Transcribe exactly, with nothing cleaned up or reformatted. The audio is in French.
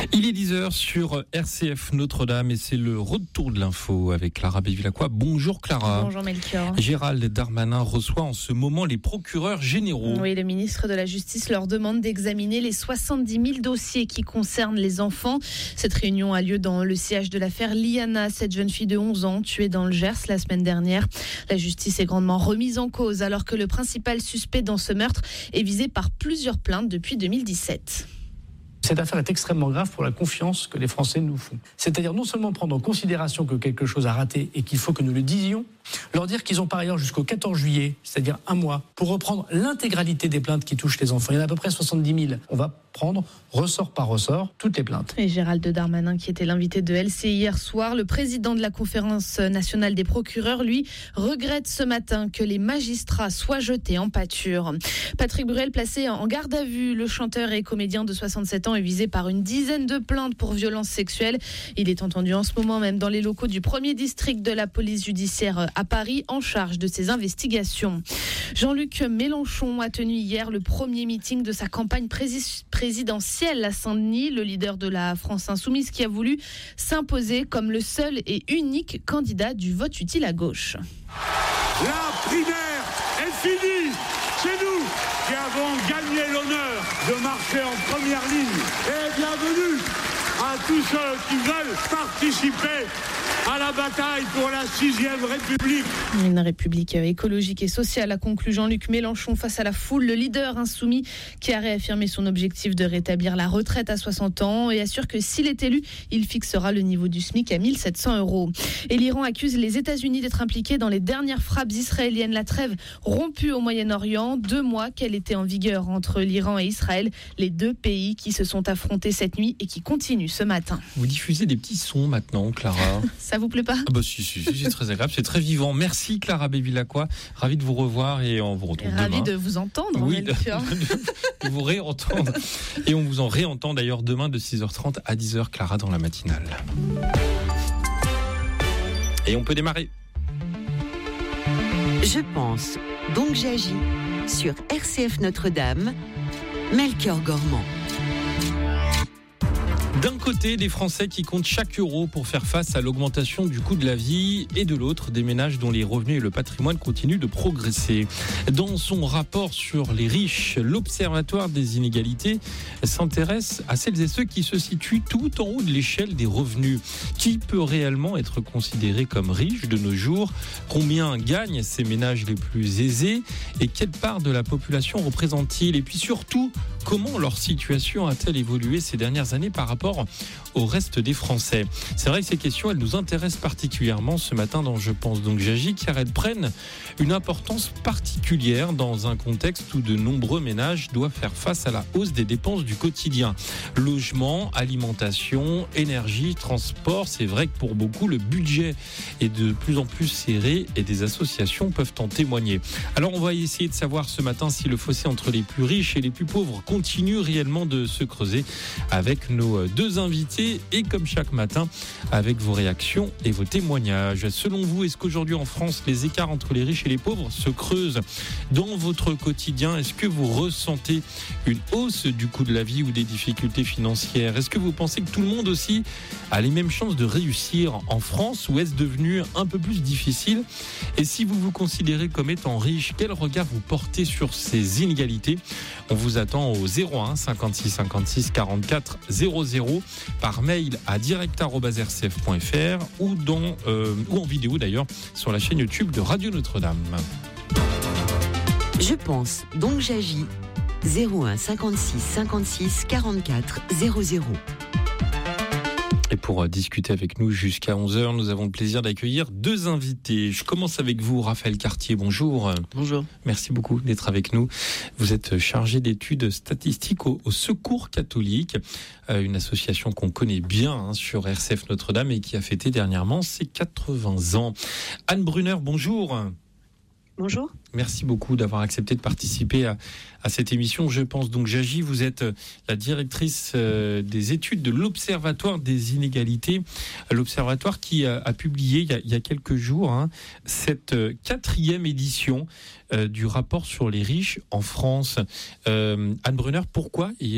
Il est dix heures sur R C F Notre-Dame et c'est le retour de l'info avec Clara Bevilacqua. Bonjour Clara. Bonjour Melchior. Gérald Darmanin reçoit en ce moment les procureurs généraux. Oui, le ministre de la Justice leur demande d'examiner les soixante-dix mille dossiers qui concernent les enfants. Cette réunion a lieu dans le siège de l'affaire Liana, cette jeune fille de onze ans tuée dans le Gers la semaine dernière. La justice est grandement remise en cause alors que le principal suspect dans ce meurtre est visé par plusieurs plaintes depuis deux mille dix-sept. Cette affaire est extrêmement grave pour la confiance que les Français nous font. C'est-à-dire non seulement prendre en considération que quelque chose a raté et qu'il faut que nous le disions, leur dire qu'ils ont par ailleurs jusqu'au quatorze juillet, c'est-à-dire un mois, pour reprendre l'intégralité des plaintes qui touchent les enfants. Il y en a à peu près soixante-dix mille. On va prendre, ressort par ressort, toutes les plaintes. Et Gérald Darmanin, qui était l'invité de L C I hier soir, le président de la Conférence nationale des procureurs, lui, regrette ce matin que les magistrats soient jetés en pâture. Patrick Bruel, placé en garde à vue, le chanteur et comédien de soixante-sept ans est visé par une dizaine de plaintes pour violences sexuelles. Il est entendu en ce moment même dans les locaux du premier district de la police judiciaire à Paris, en charge de ces investigations. Jean-Luc Mélenchon a tenu hier le premier meeting de sa campagne prési- présidentielle à Saint-Denis, le leader de la France Insoumise qui a voulu s'imposer comme le seul et unique candidat du vote utile à gauche. La primaire est finie. C'est nous qui avons gagné l'honneur de marcher en première ligne. Et bienvenue à tous ceux qui veulent participer à la bataille pour la sixième République. Une République écologique et sociale, a conclu Jean-Luc Mélenchon face à la foule. Le leader insoumis qui a réaffirmé son objectif de rétablir la retraite à soixante ans et assure que s'il est élu, il fixera le niveau du SMIC à mille sept cents euros. Et l'Iran accuse les États-Unis d'être impliqués dans les dernières frappes israéliennes. La trêve rompue au Moyen-Orient, deux mois qu'elle était en vigueur entre l'Iran et Israël, les deux pays qui se sont affrontés cette nuit et qui continuent ce matin. Vous diffusez des petits sons maintenant, Clara. Ça vous plaît pas ? Ah bah si, si, si, c'est très agréable, c'est très vivant. Merci Clara Bevilacqua, ravi de vous revoir et on vous retrouve demain. Ravi de vous entendre. Oui, de, de vous réentendre. Et on vous en réentend d'ailleurs demain de six heures trente à dix heures, Clara, dans la matinale. Et on peut démarrer. Je pense, donc j'agis sur R C F Notre-Dame, Melchior Gormand. D'un côté, des Français qui comptent chaque euro pour faire face à l'augmentation du coût de la vie et de l'autre, des ménages dont les revenus et le patrimoine continuent de progresser. Dans son rapport sur les riches, l'Observatoire des inégalités s'intéresse à celles et ceux qui se situent tout en haut de l'échelle des revenus. Qui peut réellement être considéré comme riche de nos jours ? Combien gagnent ces ménages les plus aisés ? Et quelle part de la population représente-t-il ? Et puis surtout, comment leur situation a-t-elle évolué ces dernières années par rapport au reste des Français ? C'est vrai que ces questions, elles nous intéressent particulièrement ce matin dans Je pense donc j'agis, car elles prennent une importance particulière dans un contexte où de nombreux ménages doivent faire face à la hausse des dépenses du quotidien. Logement, alimentation, énergie, transport, c'est vrai que pour beaucoup, le budget est de plus en plus serré et des associations peuvent en témoigner. Alors on va essayer de savoir ce matin si le fossé entre les plus riches et les plus pauvres continue réellement de se creuser avec nos deux invités et comme chaque matin avec vos réactions et vos témoignages. Selon vous, est-ce qu'aujourd'hui en France les écarts entre les riches et les pauvres se creusent dans votre quotidien ? Est-ce que vous ressentez une hausse du coût de la vie ou des difficultés financières ? Est-ce que vous pensez que tout le monde aussi a les mêmes chances de réussir en France ou est-ce devenu un peu plus difficile ? Et si vous vous considérez comme étant riche, quel regard vous portez sur ces inégalités ? On vous attend au zéro un cinquante-six cinquante-six quarante-quatre zéro zéro par mail à direct arobase r c f point f r ou, dans, euh, ou en vidéo d'ailleurs sur la chaîne YouTube de Radio Notre-Dame. Je pense, donc j'agis. zéro un cinquante-six cinquante-six quarante-quatre zéro zéro. Et pour discuter avec nous jusqu'à onze heures, nous avons le plaisir d'accueillir deux invités. Je commence avec vous, Raphaël Cartier. Bonjour. Bonjour. Merci beaucoup d'être avec nous. Vous êtes chargé d'études statistiques au, au Secours catholique, euh, une association qu'on connaît bien hein, sur R C F Notre-Dame et qui a fêté dernièrement ses quatre-vingts ans. Anne Brunner, bonjour. Bonjour. Merci beaucoup d'avoir accepté de participer à, à cette émission. Je pense donc j'agis. Vous êtes la directrice euh, des études de l'Observatoire des inégalités. L'Observatoire qui a, a publié il y a, il y a quelques jours hein, cette euh, quatrième édition euh, du rapport sur les riches en France. Euh, Anne Brunner, pourquoi